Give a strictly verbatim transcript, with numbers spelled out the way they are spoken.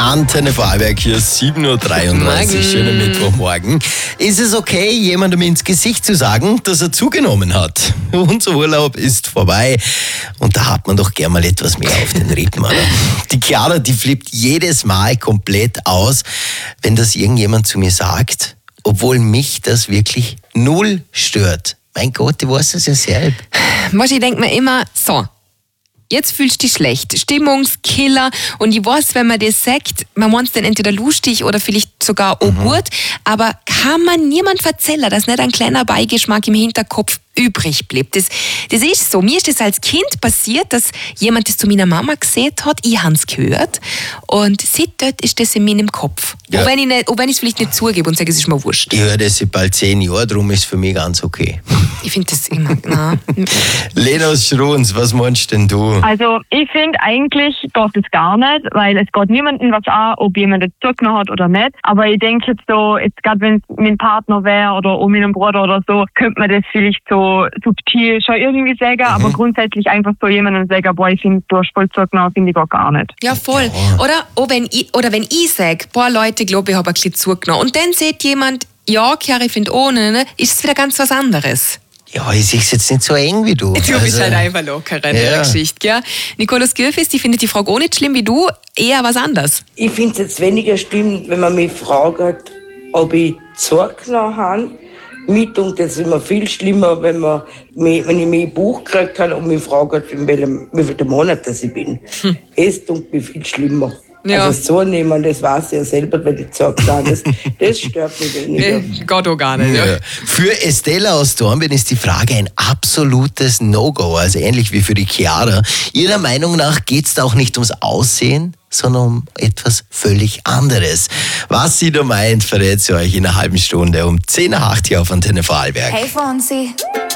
Antenne Vorarlberg, hier sieben Uhr dreiunddreißig, schönen Mittwochmorgen. Ist es okay, jemandem ins Gesicht zu sagen, dass er zugenommen hat? Unser Urlaub ist vorbei und da hat man doch gern mal etwas mehr auf den Rippen, oder? Die Chiara, die flippt jedes Mal komplett aus, wenn das irgendjemand zu mir sagt, obwohl mich das wirklich null stört. Mein Gott, du weißt es ja selbst. Was ich denke mir immer, so, jetzt fühlst du dich schlecht, Stimmungskiller, und ich weiß, wenn man das sagt, man meint es dann entweder lustig oder vielleicht sogar auch mhm. gut, aber kann man niemand erzählen, dass nicht ein kleiner Beigeschmack im Hinterkopf übrig bleibt. Das, das ist so. Mir ist das als Kind passiert, dass jemand das zu meiner Mama gesehen hat, ich habe es gehört und seitdem ist das in meinem Kopf. Ja. Auch wenn ich nicht, auch wenn ich es vielleicht nicht zugebe und sage, es ist mir wurscht. Ich höre das seit bald zehn Jahren, darum ist es für mich ganz okay. Ich finde das immer, nein. Lena aus Schruns, was meinst denn du? Also ich finde eigentlich geht das gar nicht, weil es geht niemandem was an, ob jemand das zugenommen hat oder nicht. Aber ich denke jetzt so, jetzt gerade wenn es mein Partner wäre oder auch meinem Bruder oder so, könnte man das vielleicht so subtil schon irgendwie sagen, mhm. aber grundsätzlich einfach so jemandem sagen, boah, ich finde, du hast voll zugenommen, finde ich auch gar nicht. Ja, voll. Ja. Oder, oh, wenn ich, oder wenn ich sage, boah Leute, ich glaube, ich habe ein bisschen zugenommen. Und dann sieht jemand, ja, Chiara, ich finde ohne, ne, ist es wieder ganz was anderes. Ja, ich sehe es jetzt nicht so eng wie du. Du bist also halt einfach lockerer in ja. der Geschichte, gell? Nikolaus Gürfis, die findet die Frage auch nicht schlimm wie du, eher was anderes. Ich finde es jetzt weniger schlimm, wenn man mich fragt, ob ich zugenommen habe. Mir tut es immer viel schlimmer, wenn, man mich, wenn ich mir ein Buch gekriegt habe und mich fragt, in welchem, wie viel Monat das ich bin. Hm. Es tut mir viel schlimmer. Ja. Also so nehmen, das weiß ich ja selber, wenn ich gesagt habe, das, das stört mich weniger. Nee, Gott auch gar nicht. Ja. Ja. Für Estella aus Dornbirn ist die Frage ein absolutes No-Go, also ähnlich wie für die Chiara. Ihrer Meinung nach geht es da auch nicht ums Aussehen, sondern um etwas völlig anderes. Was sie da meint, verrät sie euch in einer halben Stunde um zehn nach acht hier auf Antenne Vorarlberg. Hey Fonsi.